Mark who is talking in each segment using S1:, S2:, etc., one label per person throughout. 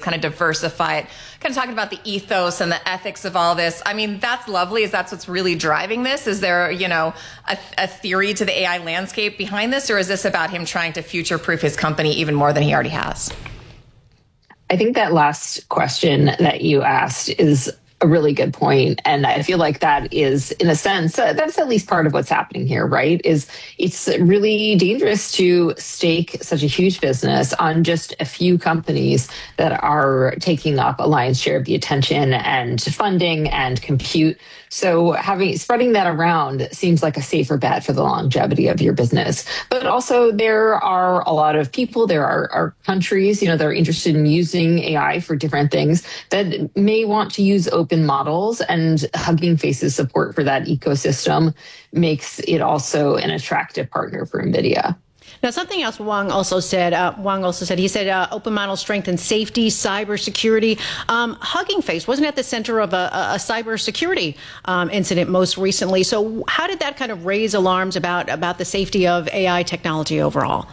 S1: kind of diversify it, kind of talking about the ethos and the ethics of all this. I mean, that's lovely. Is that what's really driving this? Is there, a theory to the AI landscape behind this, or is this about him trying to future-proof his company even more than he already has?
S2: I think that last question that you asked is a really good point. And I feel like that is, in a sense, that's at least part of what's happening here, right? Is it's really dangerous to stake such a huge business on just a few companies that are taking up a lion's share of the attention and funding and compute. So spreading that around seems like a safer bet for the longevity of your business. But also there are a lot of people, there are countries, that are interested in using AI for different things that may want to use open models, and Hugging Face's support for that ecosystem makes it also an attractive partner for NVIDIA.
S3: Now, something else Wang also said, he said open model strengthens safety, cybersecurity. Hugging Face wasn't at the center of a cybersecurity incident most recently. So how did that kind of raise alarms about the safety of AI technology overall?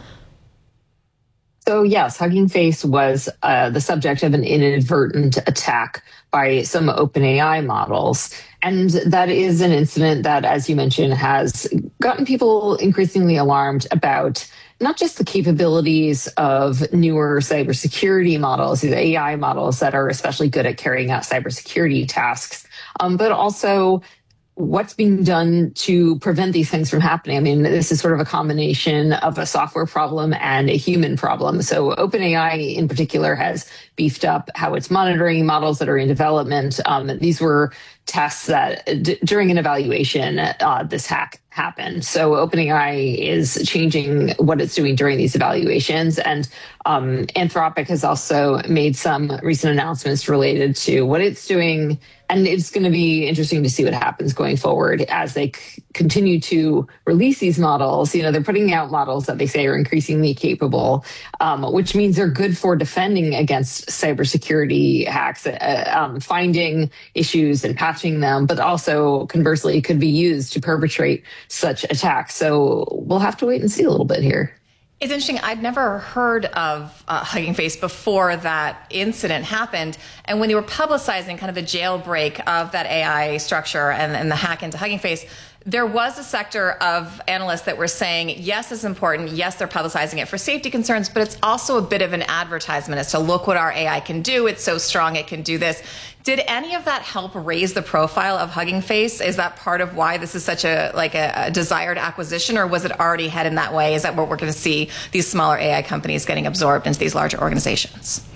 S2: So yes, Hugging Face was the subject of an inadvertent attack by some OpenAI models. And that is an incident that, as you mentioned, has gotten people increasingly alarmed about not just the capabilities of newer cybersecurity models, these AI models that are especially good at carrying out cybersecurity tasks, but also what's being done to prevent these things from happening. I mean, this is sort of a combination of a software problem and a human problem. So OpenAI in particular has beefed up how it's monitoring models that are in development. These were tests that during an evaluation, this hack happened. So OpenAI is changing what it's doing during these evaluations. And Anthropic has also made some recent announcements related to what it's doing. And it's going to be interesting to see what happens going forward as they continue to release these models. They're putting out models that they say are increasingly capable, which means they're good for defending against cybersecurity hacks, finding issues and patching them, but also conversely could be used to perpetrate such attacks. So we'll have to wait and see a little bit here.
S1: It's interesting. I'd never heard of Hugging Face before that incident happened. And when they were publicizing kind of the jailbreak of that AI structure and the hack into Hugging Face, there was a sector of analysts that were saying, yes, it's important. Yes, they're publicizing it for safety concerns, but it's also a bit of an advertisement as to look what our AI can do. It's so strong, it can do this. Did any of that help raise the profile of Hugging Face? Is that part of why this is such a desired acquisition, or was it already headed that way? Is that what we're going to see, these smaller AI companies getting absorbed into these larger organizations?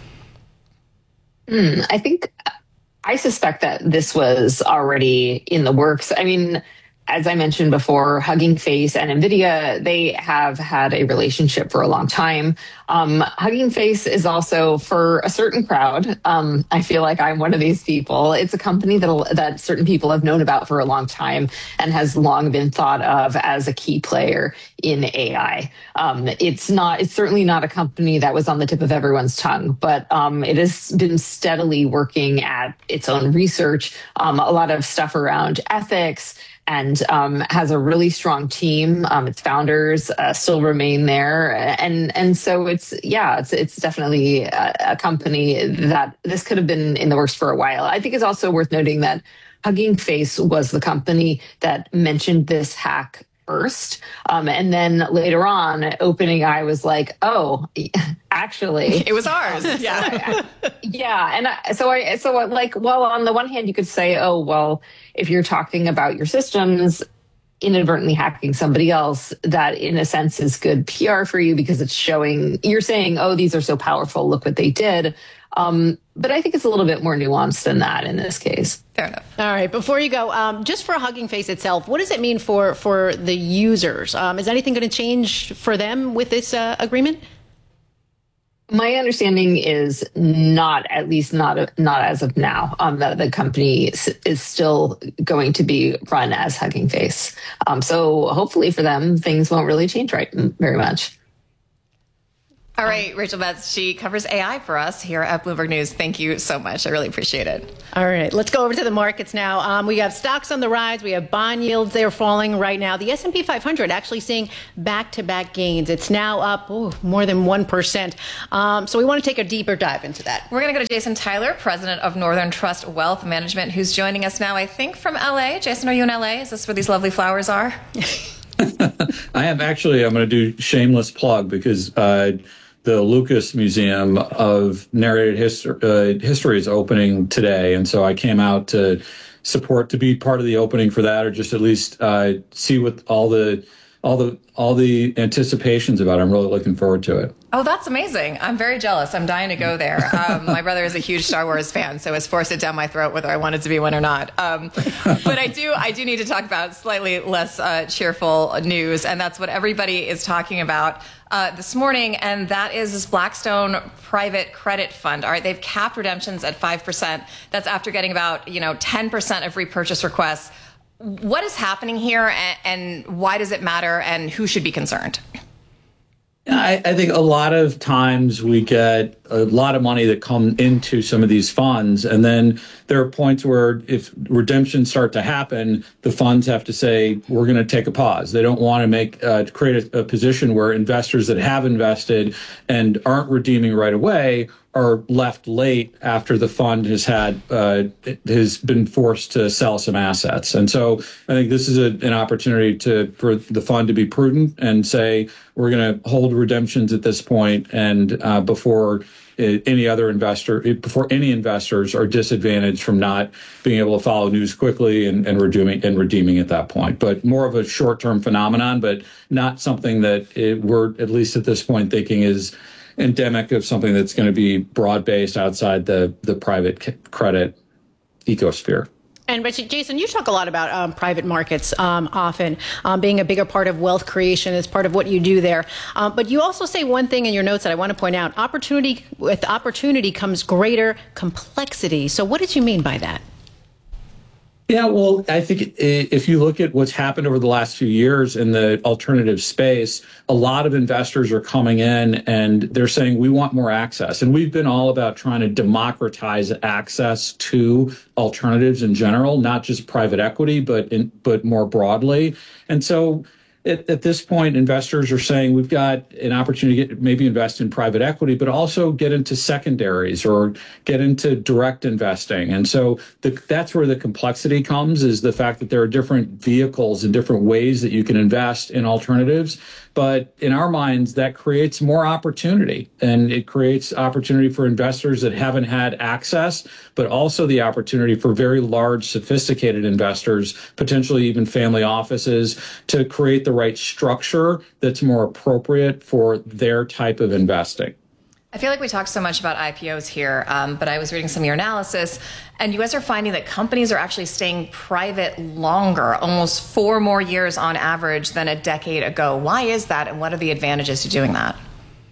S2: I suspect that this was already in the works. I mean, as I mentioned before, Hugging Face and NVIDIA, they have had a relationship for a long time. Hugging Face is also for a certain crowd. I feel like I'm one of these people. It's a company that certain people have known about for a long time and has long been thought of as a key player in AI. It's certainly not a company that was on the tip of everyone's tongue, but it has been steadily working at its own research, a lot of stuff around ethics, and has a really strong team. Its founders still remain there, and so it's definitely a company that this could have been in the works for a while. I think it's also worth noting that Hugging Face was the company that mentioned this hack first, and then later on, OpenAI was like, "Oh, actually,
S1: it was ours." Yeah,
S2: Well, on the one hand, you could say, "Oh, well, if you're talking about your systems, inadvertently hacking somebody else, that in a sense is good PR for you because it's you're saying, oh, these are so powerful, look what they did." But I think it's a little bit more nuanced than that in this case.
S1: Fair enough.
S3: All right. Before you go, just for Hugging Face itself, what does it mean for the users? Is anything going to change for them with this agreement?
S2: My understanding is not, at least not as of now, that the company is still going to be run as Hugging Face. So hopefully for them, things won't really change very much.
S1: All right, Rachel Betts, she covers AI for us here at Bloomberg News. Thank you so much. I really appreciate it.
S3: All right, let's go over to the markets now. We have stocks on the rise. We have bond yields. They're falling right now. The S&P 500 actually seeing back-to-back gains. It's now up more than 1%. So we want to take a deeper dive into that.
S1: We're going to go to Jason Tyler, president of Northern Trust Wealth Management, who's joining us now, I think, from L.A. Jason, are you in L.A.? Is this where these lovely flowers are?
S4: I am actually. I'm going to do shameless plug because the Lucas Museum of Narrated History is opening today, and so I came out to be part of the opening for that, or just at least see what all the anticipations about it. I'm really looking forward to it.
S1: Oh, that's amazing. I'm very jealous. I'm dying to go there. My brother is a huge Star Wars fan, so it's forced it down my throat whether I wanted to be one or not. But I do need to talk about slightly less cheerful news, and that's what everybody is talking about this morning, and that is this Blackstone private credit fund. All right, they've capped redemptions at 5%. That's after getting about 10% of repurchase requests. What is happening here, and why does it matter, and who should be concerned?
S4: I think a lot of times we get a lot of money that come into some of these funds, and then there are points where if redemptions start to happen, the funds have to say, we're going to take a pause. They don't want to create a position where investors that have invested and aren't redeeming right away are left late after the fund has been forced to sell some assets. And so I think this is an opportunity for the fund to be prudent and say, we're going to hold redemptions at this point, and before any investors are disadvantaged from not being able to follow news quickly and redeeming at that point. But more of a short-term phenomenon, but not something that we're at least at this point thinking is endemic of something that's going to be broad-based outside the private credit ecosphere.
S3: And Jason, you talk a lot about private markets often being a bigger part of wealth creation as part of what you do there. But you also say one thing in your notes that I want to point out. With opportunity comes greater complexity. So what did you mean by that?
S4: Yeah, well, I think if you look at what's happened over the last few years in the alternative space, a lot of investors are coming in and they're saying, we want more access. And we've been all about trying to democratize access to alternatives in general, not just private equity, but more broadly. And so at this point, investors are saying we've got an opportunity to maybe invest in private equity, but also get into secondaries or get into direct investing. And so that's where the complexity comes, is the fact that there are different vehicles and different ways that you can invest in alternatives. But in our minds, that creates more opportunity, and it creates opportunity for investors that haven't had access, but also the opportunity for very large, sophisticated investors, potentially even family offices, to create the right structure that's more appropriate for their type of investing.
S1: I feel like we talk so much about IPOs here, but I was reading some of your analysis, and you guys are finding that companies are actually staying private longer, almost 4 more years on average than a decade ago. Why is that, and what are the advantages to doing that?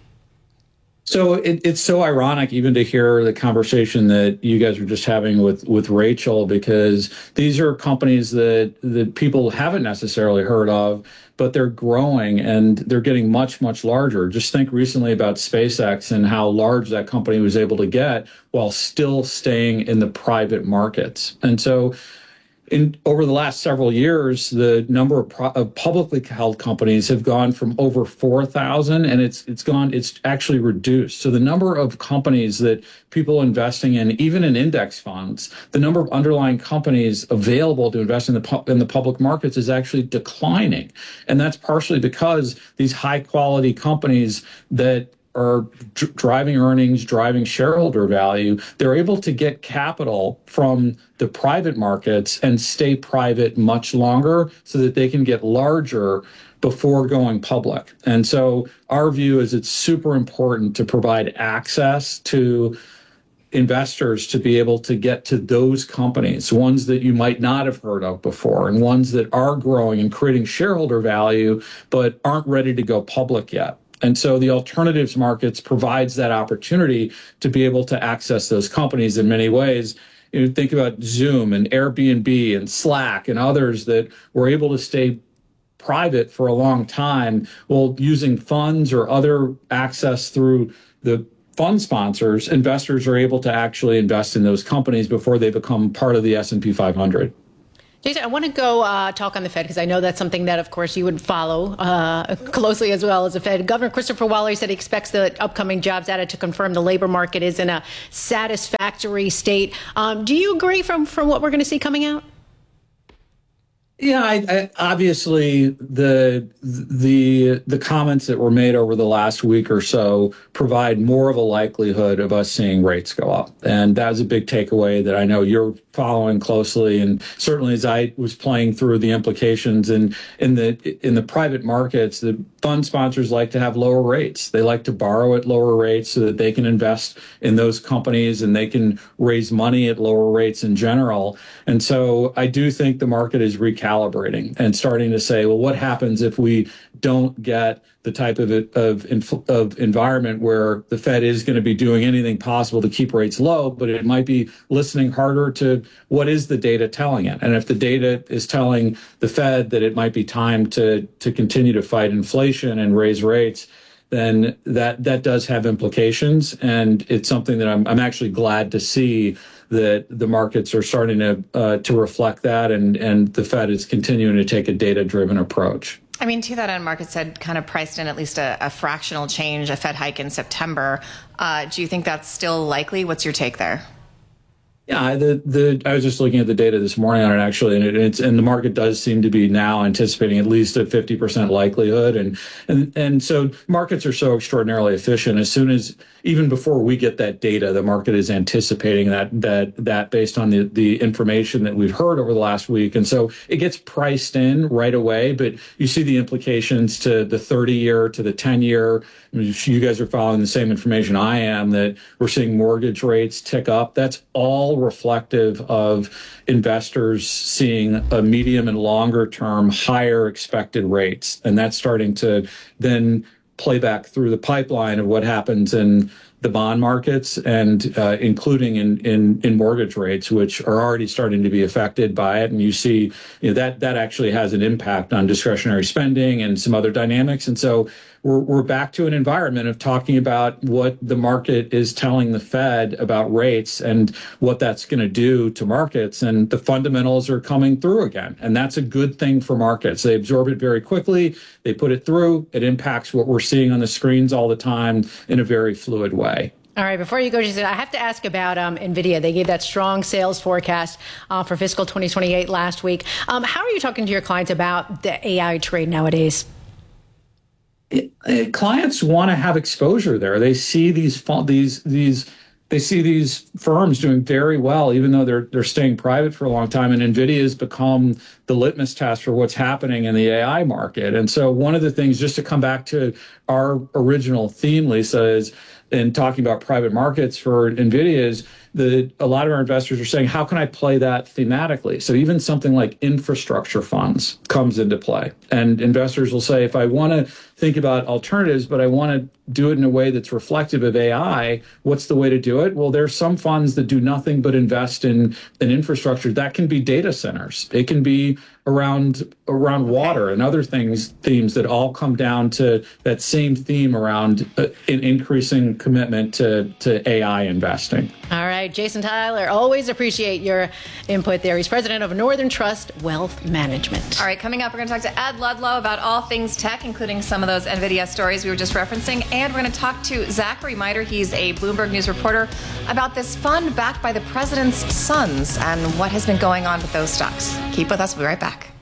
S4: So it's so ironic even to hear the conversation that you guys were just having with Rachel, because these are companies that people haven't necessarily heard of, but they're growing and they're getting much, much larger. Just think recently about SpaceX and how large that company was able to get while still staying in the private markets. And so over the last several years, the number of publicly held companies have gone from over 4,000, and it's actually reduced. So the number of companies that people investing in, even in index funds, the number of underlying companies available to invest in the public markets is actually declining, and that's partially because these high quality companies that are driving earnings, driving shareholder value, they're able to get capital from the private markets and stay private much longer so that they can get larger before going public. And so our view is it's super important to provide access to investors to be able to get to those companies, ones that you might not have heard of before, and ones that are growing and creating shareholder value, but aren't ready to go public yet. And so the alternatives markets provides that opportunity to be able to access those companies in many ways. You know, think about Zoom and Airbnb and Slack and others that were able to stay private for a long time. Well, using funds or other access through the fund sponsors, investors are able to actually invest in those companies before they become part of the S&P 500.
S3: Jason, I want to go talk on the Fed because I know that's something that, of course, you would follow closely as well as the Fed. Governor Christopher Waller said he expects the upcoming jobs data to confirm the labor market is in a satisfactory state. Do you agree from what we're going to see coming out?
S4: Yeah, I obviously the comments that were made over the last week or so provide more of a likelihood of us seeing rates go up, and that was a big takeaway that I know you're following closely. And certainly, as I was playing through the implications in the private markets, the fund sponsors like to have lower rates. They like to borrow at lower rates so that they can invest in those companies and they can raise money at lower rates in general. And so I do think the market is recalibrating and starting to say, well, what happens if we don't get the type of environment where the Fed is going to be doing anything possible to keep rates low, but it might be listening harder to what is the data telling it. And if the data is telling the Fed that it might be time to continue to fight inflation and raise rates, then that does have implications. And it's something that I'm actually glad to see that the markets are starting to reflect that, and the Fed is continuing to take a data-driven approach.
S1: I mean, to that end, markets had kind of priced in at least a fractional change, a Fed hike in September. Do you think that's still likely? What's your take there?
S4: Yeah, I was just looking at the data this morning on it actually, and the market does seem to be now anticipating at least a 50% likelihood, and so markets are so extraordinarily efficient. As soon as, even before we get that data, the market is anticipating that based on the information that we've heard over the last week, and so it gets priced in right away. But you see the implications to the 30-year, to the 10-year. You guys are following the same information I am, that we're seeing mortgage rates tick up. That's all reflective of investors seeing a medium and longer term higher expected rates. And that's starting to then play back through the pipeline of what happens in the bond markets, and including in mortgage rates, which are already starting to be affected by it. And you see that actually has an impact on discretionary spending and some other dynamics. And so we're back to an environment of talking about what the market is telling the Fed about rates and what that's going to do to markets. And the fundamentals are coming through again. And that's a good thing for markets. They absorb it very quickly. They put it through. It impacts what we're seeing on the screens all the time in a very fluid way.
S3: All right, before you go, Jason, I have to ask about NVIDIA. They gave that strong sales forecast for fiscal 2028 last week. How are you talking to your clients about the AI trade nowadays?
S4: Clients want to have exposure there. They see these firms doing very well, even though they're staying private for a long time. And NVIDIA has become the litmus test for what's happening in the AI market. And so one of the things, just to come back to our original theme, Lisa, is in talking about private markets for NVIDIA, is that a lot of our investors are saying, how can I play that thematically? So even something like infrastructure funds comes into play. And investors will say, if I want to think about alternatives, but I want to do it in a way that's reflective of AI, what's the way to do it? Well, there's some funds that do nothing but invest in infrastructure. That can be data centers. It can be around water and other themes that all come down to that same theme around an increasing commitment to AI investing.
S3: All right, Jason Tyler, always appreciate your input there. He's president of Northern Trust Wealth Management.
S1: All right, coming up, we're going to talk to Ed Ludlow about all things tech, including some of those NVIDIA stories we were just referencing. And we're going to talk to Zachary Miter. He's a Bloomberg News reporter about this fund backed by the president's sons and what has been going on with those stocks. Keep with us. We'll be right back.